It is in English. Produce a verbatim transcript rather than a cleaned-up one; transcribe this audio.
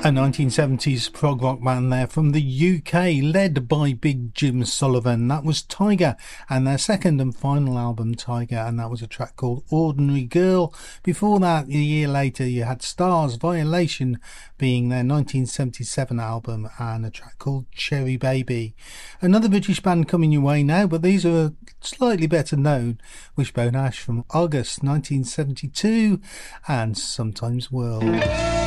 A nineteen seventies prog rock band there from the U K, led by Big Jim Sullivan. That was Tiger, and their second and final album, Tiger, and that was a track called Ordinary Girl. Before that, a year later, you had Stars Violation being their nineteen seventy-seven album, and a track called Cherry Baby. Another British band coming your way now, but these are slightly better known. Wishbone Ash from August nineteen seventy-two, and Sometimes World.